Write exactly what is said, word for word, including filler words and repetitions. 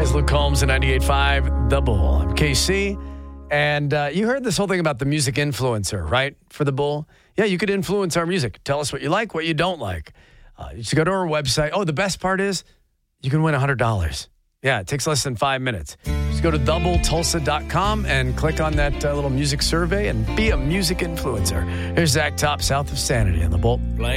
is Luke Combs at ninety-eight point five The Bull. I'm K C. And uh, you heard this whole thing about the music influencer, right? For The Bull. Yeah, you could influence our music. Tell us what you like, what you don't like. Uh, you should go to our website. Oh, the best part is you can win one hundred dollars. Yeah, it takes less than five minutes. Just go to the bull tulsa dot com and click on that uh, little music survey and be a music influencer. Here's Zach Top, South of Sanity on The Bull.